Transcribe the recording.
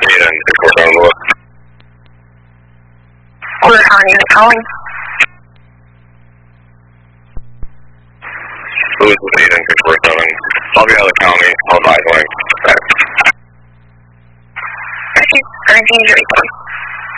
lead and 647 Lewis. Order County unit calling. Lewis is lead and 647. I'll be out of the county. I'll advise when. Thank you. 19 report.